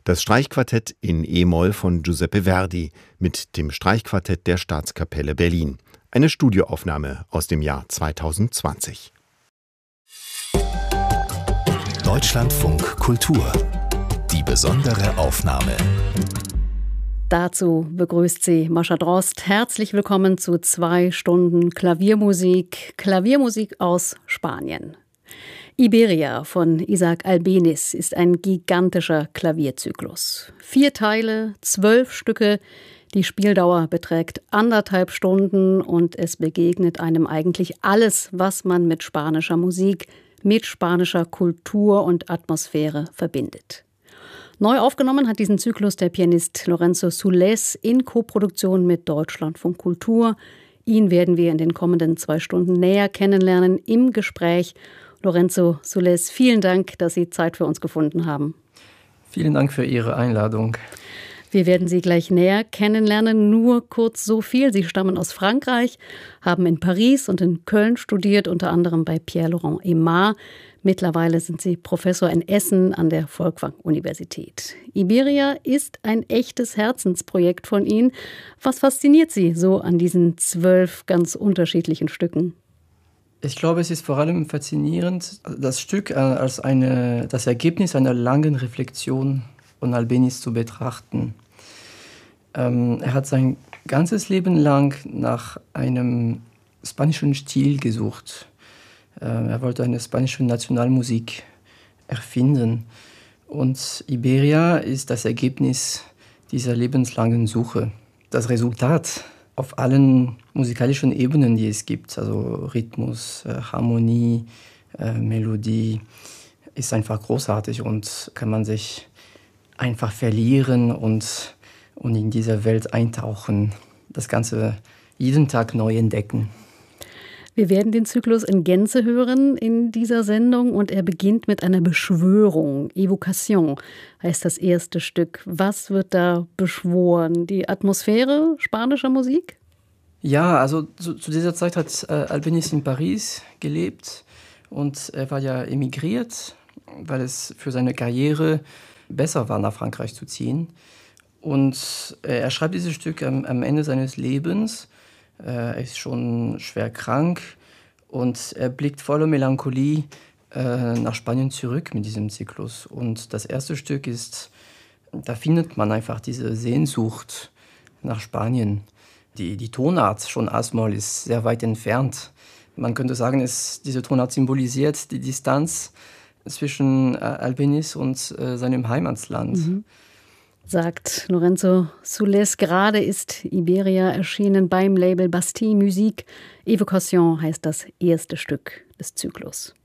Das Streichquartett in e-Moll von Giuseppe Verdi mit dem Streichquartett der Staatskapelle Berlin. Eine Studioaufnahme aus dem Jahr 2020. Deutschlandfunk Kultur. Die besondere Aufnahme. Dazu begrüßt sie Mascha Drost. Herzlich willkommen zu 2 Stunden Klaviermusik. Klaviermusik aus Spanien. Iberia von Isaac Albéniz ist ein gigantischer Klavierzyklus. 4 Teile, 12 Stücke. Die Spieldauer beträgt 1,5 Stunden und es begegnet einem eigentlich alles, was man mit spanischer Musik, mit spanischer Kultur und Atmosphäre verbindet. Neu aufgenommen hat diesen Zyklus der Pianist Lorenzo Soules in Koproduktion mit Deutschlandfunk Kultur. Ihn werden wir in den kommenden 2 Stunden näher kennenlernen im Gespräch. Lorenzo Soules, vielen Dank, dass Sie Zeit für uns gefunden haben. Vielen Dank für Ihre Einladung. Wir werden Sie gleich näher kennenlernen. Nur kurz so viel. Sie stammen aus Frankreich, haben in Paris und in Köln studiert, unter anderem bei Pierre-Laurent Aimard. Mittlerweile sind Sie Professor in Essen an der Folkwang-Universität. Iberia ist ein echtes Herzensprojekt von Ihnen. Was fasziniert Sie so an diesen 12 ganz unterschiedlichen Stücken? Ich glaube, es ist vor allem faszinierend, das Stück als das Ergebnis einer langen Reflexion von Albéniz zu betrachten. Er hat sein ganzes Leben lang nach einem spanischen Stil gesucht. Er wollte eine spanische Nationalmusik erfinden. Und Iberia ist das Ergebnis dieser lebenslangen Suche. Das Resultat auf allen musikalischen Ebenen, die es gibt, also Rhythmus, Harmonie, Melodie, ist einfach großartig und kann man sich einfach verlieren und in diese Welt eintauchen. Das Ganze jeden Tag neu entdecken. Wir werden den Zyklus in Gänze hören in dieser Sendung und er beginnt mit einer Beschwörung. Evocation heißt das erste Stück. Was wird da beschworen? Die Atmosphäre spanischer Musik? Ja, also zu dieser Zeit hat Albéniz in Paris gelebt und er war ja emigriert, weil es für seine Karriere besser war, nach Frankreich zu ziehen. Und er schreibt dieses Stück am Ende seines Lebens. Er ist schon schwer krank und er blickt voller Melancholie nach Spanien zurück mit diesem Zyklus. Und das erste Stück ist, da findet man einfach diese Sehnsucht nach Spanien. Die Tonart schon As-Moll ist sehr weit entfernt. Man könnte sagen, diese Tonart symbolisiert die Distanz zwischen Albéniz und seinem Heimatland. Sagt Lorenzo Soules. Gerade ist Iberia erschienen beim Label Bastille Musique. Evocation heißt das erste Stück des Zyklus.